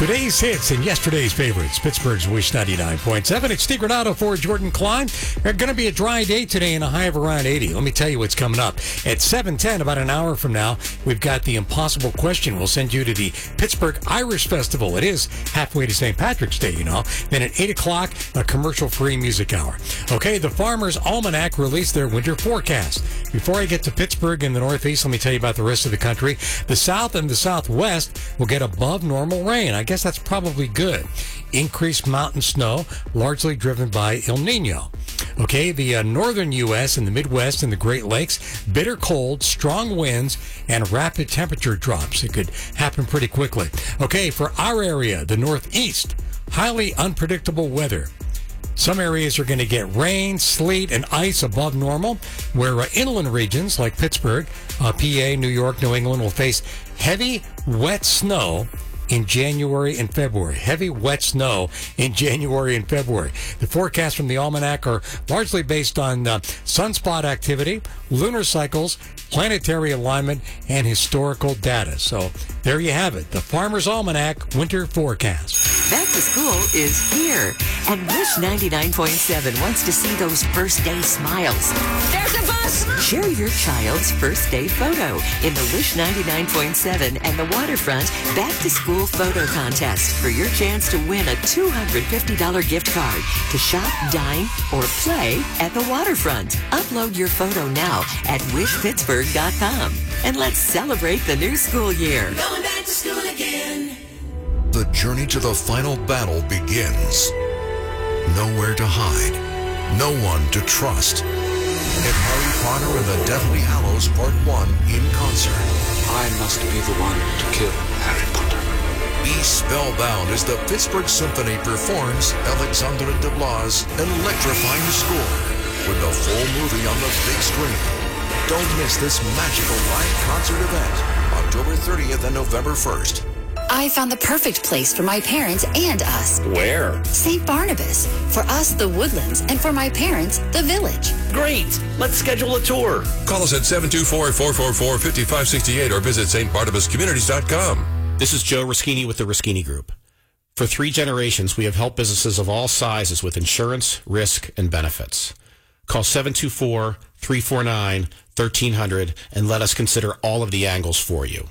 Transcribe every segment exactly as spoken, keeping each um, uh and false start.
Today's hits and yesterday's favorites. Pittsburgh's Wish ninety-nine point seven. It's Steve Granado for Jordan Klein. There's going to be a dry day today and a high of around eighty. Let me tell you what's coming up. At seven ten, about an hour from now, we've got the impossible question. We'll send you to the Pittsburgh Irish Festival. It is halfway to Saint Patrick's Day, you know. Then at eight o'clock, a commercial-free music hour. Okay, the Farmer's Almanac released their winter forecast. Before I get to Pittsburgh and the Northeast, let me tell you about the rest of the country. The South and the Southwest will get above normal rain. I guess that's probably good. Increased mountain snow, largely driven by El Nino. Okay, the uh, northern U S and the Midwest and the Great Lakes, bitter cold, strong winds, and rapid temperature drops. It could happen pretty quickly. Okay, for our area, the Northeast, highly unpredictable weather. Some areas are going to get rain, sleet, and ice above normal, where uh, inland regions like Pittsburgh, uh, P A, New York, New England will face heavy, wet snow in January and February. Heavy, wet snow in January and February. The forecasts from the Almanac are largely based on uh, sunspot activity, lunar cycles, planetary alignment, and historical data. So there you have it, the Farmer's Almanac winter forecast. Back to school is here, and Wish ninety-nine point seven wants to see those first day smiles. There's a bus! Share your child's first day photo in the Wish ninety-nine point seven and the Waterfront Back to School Photo Contest for your chance to win a two hundred fifty dollars gift card to shop, dine, or play at the Waterfront. Upload your photo now at wish pittsburgh dot com, and let's celebrate the new school year. Going back to school again. The journey to the final battle begins. Nowhere to hide, no one to trust. In Harry Potter and the Deathly Hallows Part one in concert. I must be the one to kill Harry Potter. Be spellbound as the Pittsburgh Symphony performs Alexandre Desplat's electrifying score with the full movie on the big screen. Don't miss this magical live concert event, October thirtieth and November first. I found the perfect place for my parents and us. Where? Saint Barnabas. For us, the Woodlands, and for my parents, the Village. Great! Let's schedule a tour. Call us at seven two four, four four four, five five six eight or visit s t barnabas communities dot com. This is Joe Ruschini with the Ruschini Group. For three generations, we have helped businesses of all sizes with insurance, risk, and benefits. Call seven two four, three four nine, one three zero zero and let us consider all of the angles for you.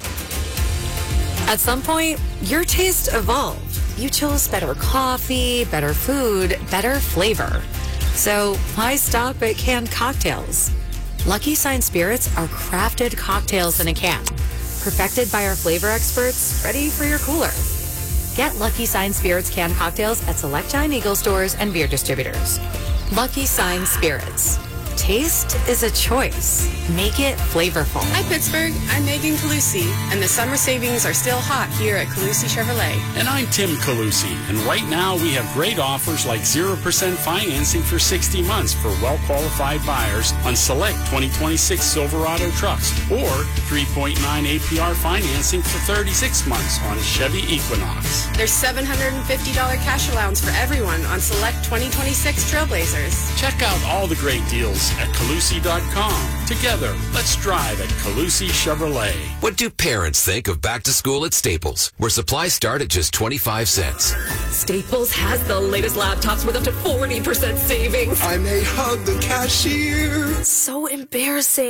At some point, your taste evolved. You chose better coffee, better food, better flavor. So why stop at canned cocktails? Lucky Sign Spirits are crafted cocktails in a can, perfected by our flavor experts, ready for your cooler. Get Lucky Sign Spirits canned cocktails at select Giant Eagle stores and beer distributors. Lucky Sign Spirits. Taste is a choice. Make it flavorful. Hi, Pittsburgh. I'm Megan Calusi, and the summer savings are still hot here at Calusi Chevrolet. And I'm Tim Calusi, and right now we have great offers like zero percent financing for sixty months for well-qualified buyers on select twenty twenty-six Silverado trucks, or three point nine A P R financing for thirty-six months on a Chevy Equinox. There's seven hundred fifty dollars cash allowance for everyone on select twenty twenty-six Trailblazers. Check out all the great deals at Calusi dot com. Together, let's drive at Calusi Chevrolet. What do parents think of back to school at Staples, where supplies start at just twenty-five cents? Staples has the latest laptops with up to forty percent savings. I may hug the cashier. So embarrassing.